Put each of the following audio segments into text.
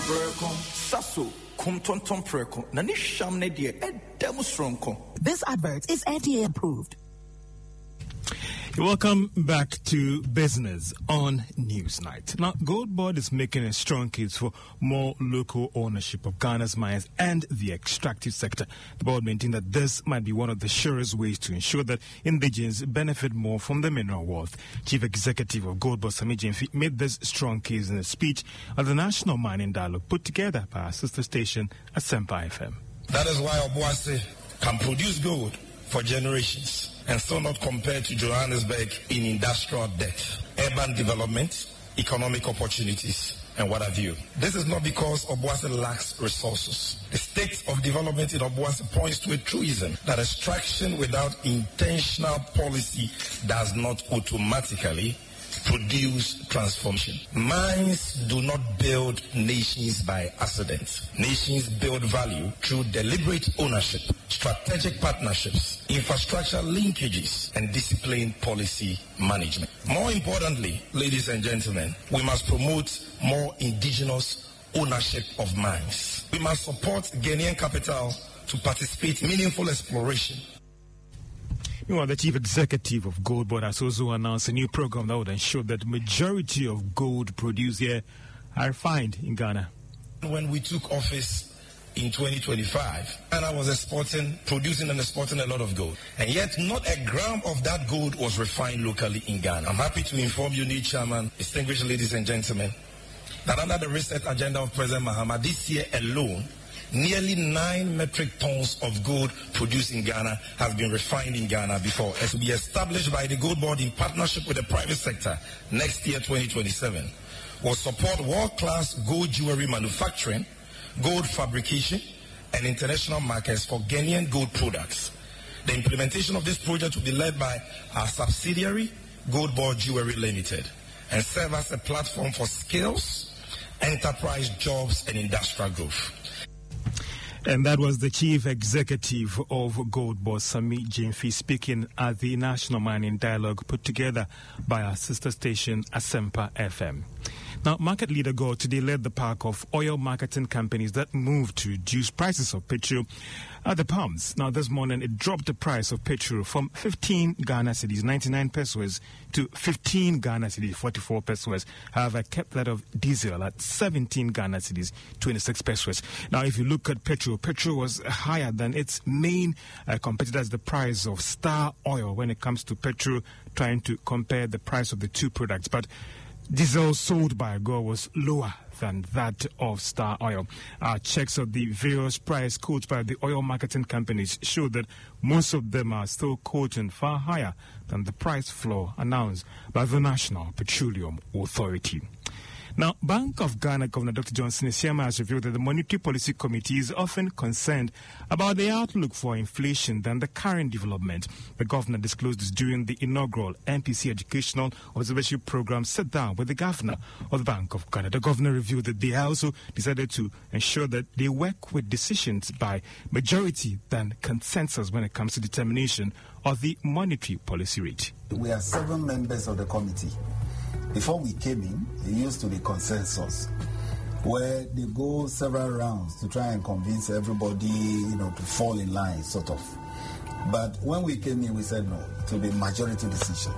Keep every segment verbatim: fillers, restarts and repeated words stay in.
This advert is F D A approved. Welcome back to Business on Newsnight. Now, Gold Board is making a strong case for more local ownership of Ghana's mines and the extractive sector. The board maintained that this might be one of the surest ways to ensure that indigenes benefit more from the mineral wealth. Chief Executive of Gold Board, Sammy Gyamfi, made this strong case in a speech at the National Mining Dialogue put together by our sister station, Asempa F M. That is why Obuasi can produce gold for generations and still not compared to Johannesburg in industrial depth, urban development, economic opportunities, and what have you. This is not because Obuasi lacks resources. The state of development in Obuasi points to a truism that extraction without intentional policy does not automatically produce transformation. Mines do not build nations by accident. Nations build value through deliberate ownership, strategic partnerships, infrastructure linkages, and disciplined policy management. More importantly, ladies and gentlemen, we must promote more indigenous ownership of mines. We must support Ghanaian capital to participate in meaningful exploration. Meanwhile, the chief executive of Gold Board has also announced a new program that would ensure that the majority of gold produced here are refined in Ghana. When we took office in twenty twenty-five, and I was exporting, producing and exporting a lot of gold. And yet not a gram of that gold was refined locally in Ghana. I'm happy to inform you, new chairman, distinguished ladies and gentlemen, that under the reset agenda of President Mahama, this year alone, nearly nine metric tons of gold produced in Ghana have been refined in Ghana before, as to be established by the Gold Board in partnership with the private sector next year, twenty twenty-seven, will support world-class gold jewelry manufacturing, gold fabrication, and international markets for Ghanaian gold products. The implementation of this project will be led by our subsidiary, Gold Board Jewelry Limited, and serve as a platform for skills, enterprise jobs, and industrial growth. And that was the chief executive of Gold Board, Sammy Gyamfi, speaking at the National Mining Dialogue put together by our sister station, Asempa F M. Now, market leader Gold today led the pack of oil marketing companies that moved to reduce prices of petrol at the pumps. Now, this morning, it dropped the price of petrol from fifteen Ghana cedis, ninety-nine pesos, to fifteen Ghana cedis, forty-four pesos. However, kept that of diesel at seventeen Ghana cedis, twenty-six pesos. Now, if you look at petrol, petrol was higher than its main uh, competitors, the price of Star Oil, when it comes to petrol, trying to compare the price of the two products. But diesel sold by Gold was lower than that of Star Oil. Our checks of the various price quotes by the oil marketing companies show that most of them are still quoting far higher than the price floor announced by the National Petroleum Authority. Now, Bank of Ghana Governor Doctor Johnson Isiama has revealed that the Monetary Policy Committee is often concerned about the outlook for inflation than the current development. The governor disclosed this during the inaugural M P C Educational Observation Program sit down with the governor of the Bank of Ghana. The governor revealed that they also decided to ensure that they work with decisions by majority than consensus when it comes to determination of the monetary policy rate. We are seven members of the committee. Before we came in, it used to be consensus, where they go several rounds to try and convince everybody, you know, to fall in line, sort of. But when we came in, we said no, it will be majority decision.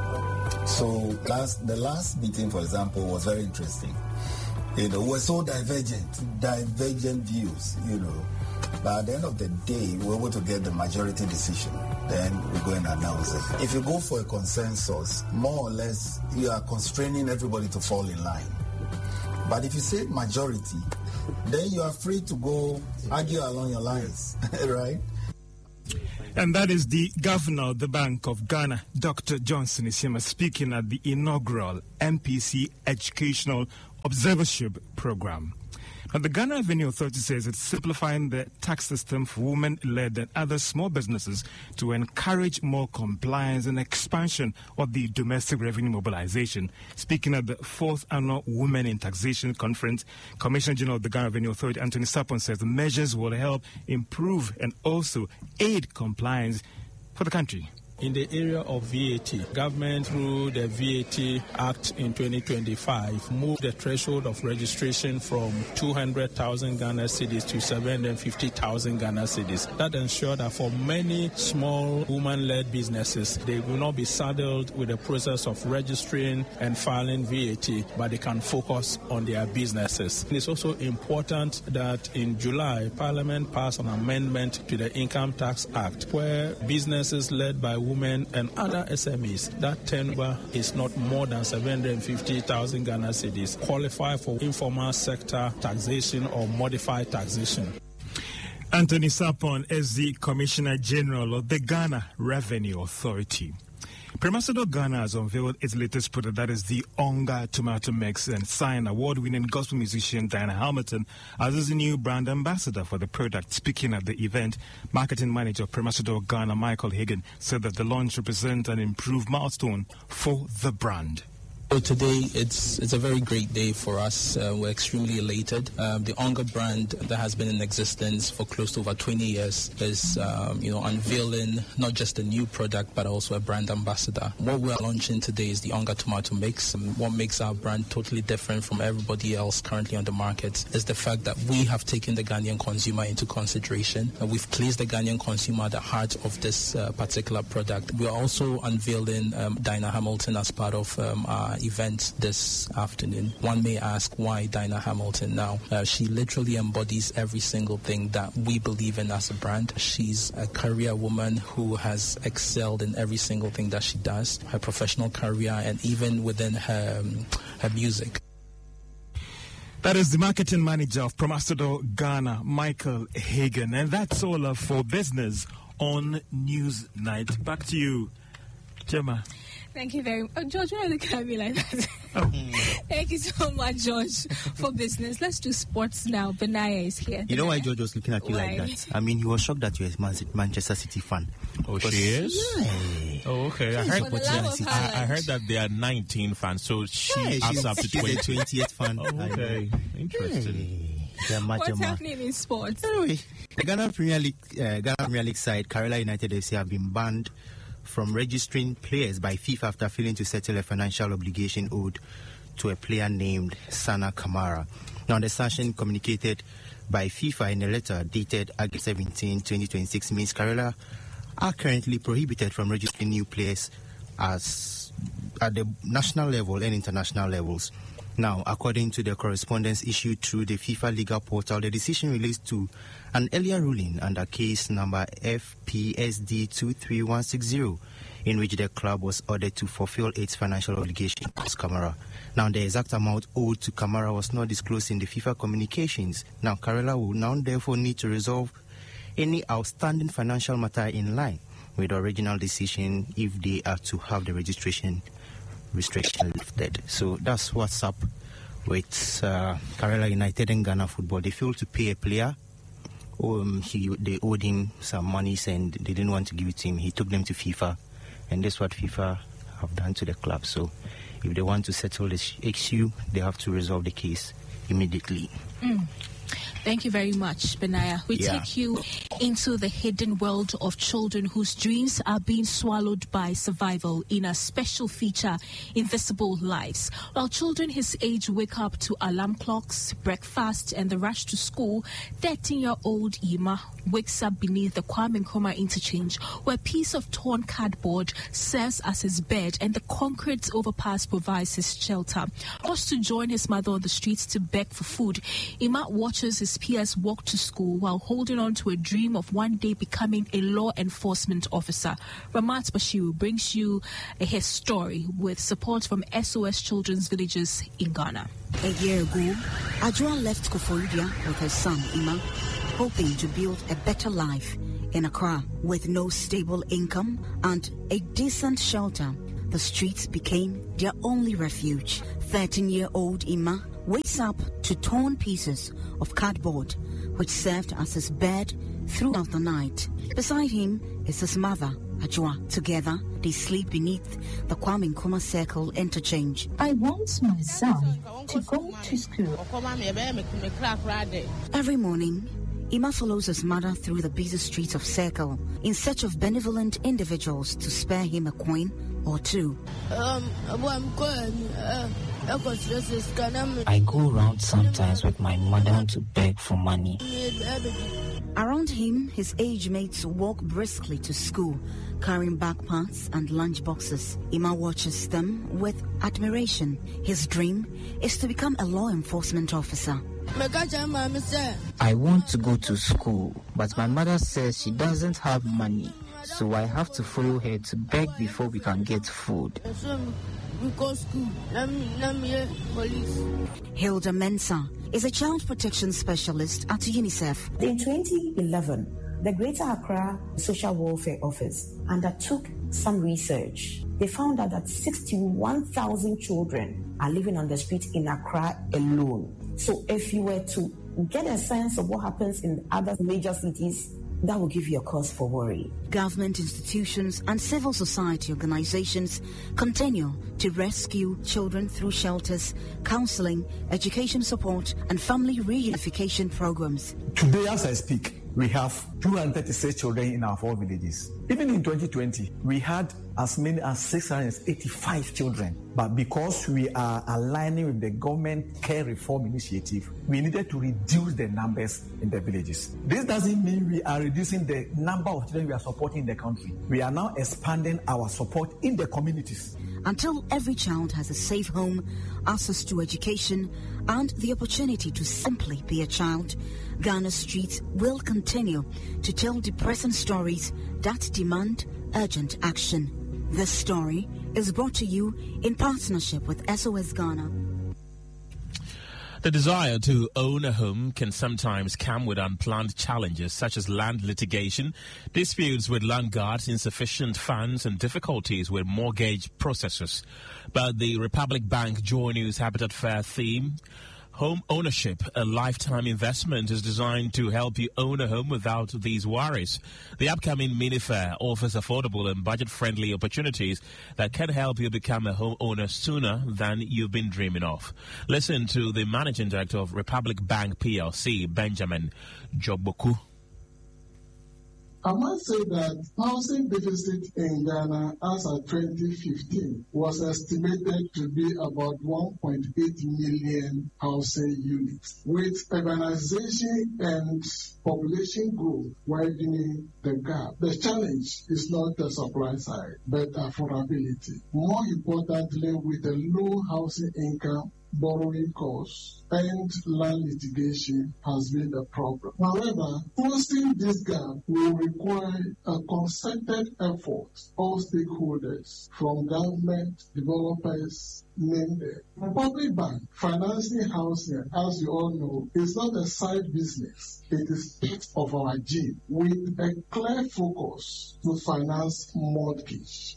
So last, the last meeting, for example, was very interesting. You know, we were so divergent, divergent views, you know. But at the end of the day, we were able to get the majority decision. Then we go and announce it. If you go for a consensus, more or less, you are constraining everybody to fall in line. But if you say majority, then you are free to go argue along your lines, right? And that is the governor of the Bank of Ghana, Doctor Johnson Isiama, speaking at the inaugural M P C Educational Observership Program. Now, the Ghana Revenue Authority says it's simplifying the tax system for women-led and other small businesses to encourage more compliance and expansion of the domestic revenue mobilization. Speaking at the fourth annual Women in Taxation Conference, Commissioner General of the Ghana Revenue Authority, Anthony Sapon, says the measures will help improve and also aid compliance for the country. In the area of V A T, government through the V A T Act in twenty twenty-five moved the threshold of registration from two hundred thousand Ghana cedis to seven hundred fifty thousand Ghana cedis. That ensured that for many small woman-led businesses, they will not be saddled with the process of registering and filing V A T, but they can focus on their businesses. It's also important that in July, Parliament passed an amendment to the Income Tax Act, where businesses led by women and other S M Es, that turnover is not more than seven hundred fifty thousand Ghana cedis, qualify for informal sector taxation or modified taxation. Anthony Sapon is the Commissioner General of the Ghana Revenue Authority. Premacedo Ghana has unveiled its latest product, that is the Onga Tomato Mix, and signed award-winning gospel musician Diana Hamilton as his new brand ambassador for the product. Speaking at the event, marketing manager of Premacedo Ghana, Michael Hagan, said that the launch represents an improved milestone for the brand. So today, it's it's a very great day for us. Uh, we're extremely elated. Um, the Onga brand that has been in existence for close to over twenty years is, um, you know, unveiling not just a new product, but also a brand ambassador. What we're launching today is the Onga Tomato Mix. And what makes our brand totally different from everybody else currently on the market is the fact that we have taken the Ghanaian consumer into consideration. And we've placed the Ghanaian consumer at the heart of this uh, particular product. We're also unveiling um, Diana Hamilton as part of um, our event this afternoon. One may ask, why Diana Hamilton now? Uh, she literally embodies every single thing that we believe in as a brand. She's a career woman who has excelled in every single thing that she does, her professional career and even within her, um, her music. That is the marketing manager of Premacedo Ghana, Michael Hagan. And that's all uh, for business on Newsnight. Back to you, Gemma. Thank you very much. Oh, George, why are you looking at me like that? Oh. Thank you so much, George, for business. Let's do sports now. Benaya is here. You know why George was looking at you why? like that? I mean, he was shocked that you're a Manchester City fan. Oh, she is? Yeah. Oh, okay. I heard, I, I heard that there are nineteen fans, so she yeah, ups up to twenty. She's the twentieth fan. Oh, okay. Interesting. Yeah. What's happening in sports? Anyway, the Ghana Premier League, uh, Ghana Premier League side, Kerala United F C, have been banned from registering players by FIFA after failing to settle a financial obligation owed to a player named Sana Kamara. Now, the sanction communicated by FIFA in a letter dated August seventeenth, twenty twenty-six means Kerala are currently prohibited from registering new players as at the national level and international levels. Now, according to the correspondence issued through the FIFA legal portal, the decision relates to an earlier ruling under case number F P S D two three one six zero, in which the club was ordered to fulfill its financial obligation to Kamara. Now, the exact amount owed to Kamara was not disclosed in the FIFA communications. Now, Kerala will now therefore need to resolve any outstanding financial matter in line with the original decision if they are to have the registration restriction lifted. So that's what's up with uh, Kerala United and Ghana Football. They failed to pay a player. Um, he, they owed him some monies and they didn't want to give it to him. He took them to FIFA, and that's what FIFA have done to the club. So if they want to settle this issue, they have to resolve the case immediately. Mm. Thank you very much, Benaya. We yeah. take you into the hidden world of children whose dreams are being swallowed by survival in a special feature, Invisible Lives. While children his age wake up to alarm clocks, breakfast, and the rush to school, thirteen-year-old Ima wakes up beneath the Kwame Nkrumah interchange, where a piece of torn cardboard serves as his bed and the concrete overpass provides his shelter. Forced to join his mother on the streets to beg for food, Ima watches his peers walk to school while holding on to a dream of one day becoming a law enforcement officer. Ramat Bashiru brings you his story with support from S O S Children's Villages in Ghana. A year ago, Adjoa left Koforidua with her son, Ima, hoping to build a better life in Accra. With no stable income and a decent shelter, the streets became their only refuge. thirteen-year-old Ima wakes up to torn pieces of cardboard, which served as his bed throughout the night. Beside him is his mother, Adjoa. Together, they sleep beneath the Kwame Nkrumah Circle interchange. I want my son to go to school. Every morning, Ima follows his mother through the busy streets of Circle in search of benevolent individuals to spare him a coin or two. Um, I'm going. Uh, I go around sometimes with my mother to beg for money. Around him, his age mates walk briskly to school, carrying backpacks and lunch boxes. Ima watches them with admiration. His dream is to become a law enforcement officer. I want to go to school, but my mother says she doesn't have money, so I have to follow her to beg before we can get food. Hilda Mensah is a child protection specialist at UNICEF. In twenty eleven, the Greater Accra Social Welfare Office undertook some research. They found out that sixty-one thousand children are living on the street in Accra alone. So if you were to get a sense of what happens in other major cities, that will give you a cause for worry. Government institutions and civil society organizations continue to rescue children through shelters, counseling, education support, and family reunification programs. Today, as I speak, we have two hundred thirty-six children in our four villages. Even in twenty twenty, we had as many as six hundred eighty-five children. But because we are aligning with the government care reform initiative, we needed to reduce the numbers in the villages. This doesn't mean we are reducing the number of children we are supporting in the country. We are now expanding our support in the communities. Until every child has a safe home, access to education, and the opportunity to simply be a child, Ghana Street will continue to tell depressing stories that demand urgent action. This story is brought to you in partnership with S O S Ghana. The desire to own a home can sometimes come with unplanned challenges such as land litigation, disputes with land guards, insufficient funds, and difficulties with mortgage processors. But the Republic Bank Joy News Habitat Fair theme, Home Ownership, a lifetime investment, is designed to help you own a home without these worries. The upcoming mini fair offers affordable and budget-friendly opportunities that can help you become a homeowner sooner than you've been dreaming of. Listen to the Managing Director of Republic Bank P L C, Benjamin Jogboku. I must say that housing deficit in Ghana as of twenty fifteen was estimated to be about one point eight million housing units, with urbanization and population growth widening the gap. The challenge is not the supply side, but affordability. More importantly, with a low housing income, borrowing costs and land litigation has been the problem. However, closing this gap will require a concerted effort of stakeholders from government, developers, name them. Republic Bank financing housing, as you all know, is not a side business. It is part of our gene with a clear focus to finance mortgage.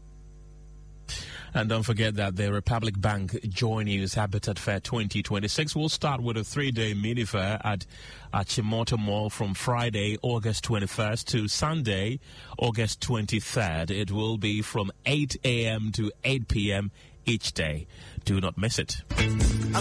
And don't forget that the Republic Bank Joy News Habitat Fair twenty twenty-six will start with a three-day mini fair at Achimota Mall from Friday, August twenty-first to Sunday, August twenty-third. It will be from eight a.m. to eight p.m. each day. Do not miss it.